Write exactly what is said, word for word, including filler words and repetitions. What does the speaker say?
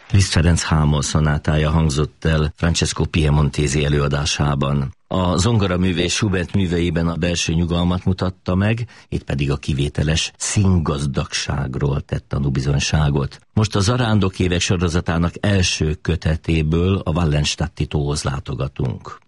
Liszt Ferenc Hámol szonátája hangzott el Francesco Piemontesi előadásában. A zongoraművész Schubert műveiben a belső nyugalmat mutatta meg, itt pedig a kivételes színgazdagságról tett tanúbizonyságot. Most a Zarándok évek sorozatának első kötetéből, a Wallenstadti tóhoz látogatunk.